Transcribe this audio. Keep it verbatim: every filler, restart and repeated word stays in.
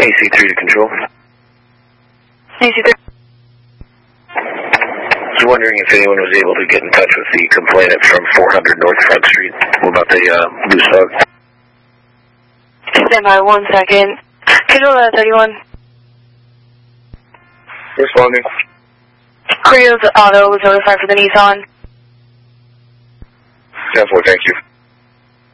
A C three to control. A C three. I was wondering if anyone was able to get in touch with the complainant from four hundred North Front Street about the uh, loose hug. Stand by one second. Control that thirty-one. Responding. Creo's Auto was notified for the Nissan. ten four, thank you.